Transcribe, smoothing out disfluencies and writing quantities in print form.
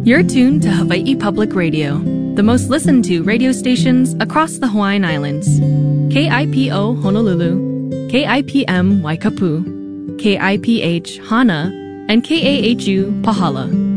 You're tuned to Hawaii Public Radio, the most listened to radio stations across the Hawaiian Islands. KIPO Honolulu, KIPM Waikapu, KIPH Hana, and KAHU Pahala.